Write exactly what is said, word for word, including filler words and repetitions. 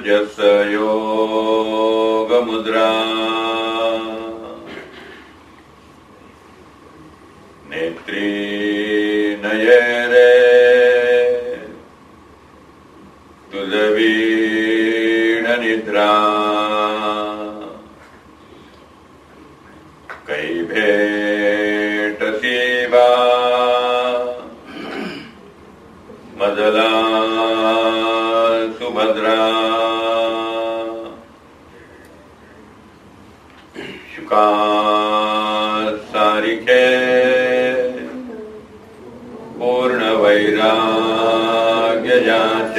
यस्य योगमुद्रा नेत्री नयरे तुलवीण निद्रा कई भेट सेवा मदला सुभद्रा शुका सारिके पूर्ण वैराग्य जाचे